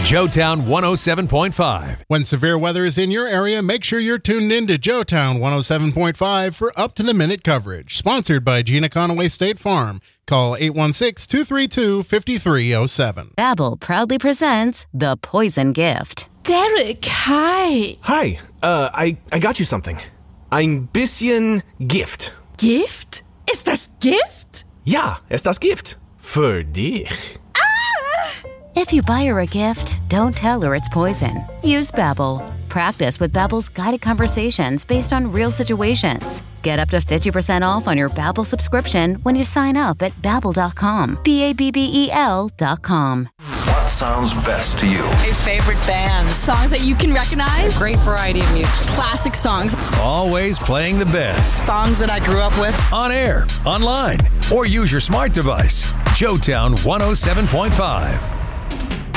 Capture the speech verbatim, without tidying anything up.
Joetown one oh seven point five. When severe weather is in your area, make sure you're tuned in to Joetown one oh seven point five for up-to-the-minute coverage. Sponsored by Gina Conaway State Farm. Call eight one six, two three two, five three zero seven. Babbel proudly presents The Poison Gift. Derek, hi. Hi, uh, I, I got you something. Ein bisschen Gift. Gift? Ist das Gift? Ja, ist das Gift. Für dich. If you buy her a gift, don't tell her it's poison. Use Babbel. Practice with Babbel's guided conversations based on real situations. Get up to fifty percent off on your Babbel subscription when you sign up at babbel dot com. B A B B E L dot com. What sounds best to you? My favorite bands. Songs that you can recognize. Great variety of music. Classic songs. Always playing the best. Songs that I grew up with. On air, online, or use your smart device. Joetown one oh seven point five.